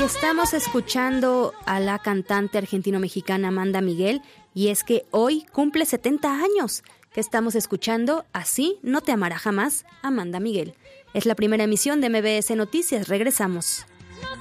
Y estamos escuchando a la cantante argentino-mexicana Amanda Miguel, y es que hoy cumple 70 años. Que estamos escuchando Así no te amará jamás, Amanda Miguel. Es la primera emisión de MBS Noticias. Regresamos.